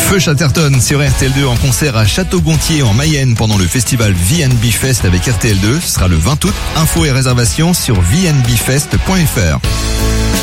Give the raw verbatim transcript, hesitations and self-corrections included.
Feu Chatterton sur R T L deux en concert à Château-Gontier en Mayenne pendant le festival V N B Fest avec R T L deux. Ce sera le vingt août. Infos et réservations sur v n b fest point f r.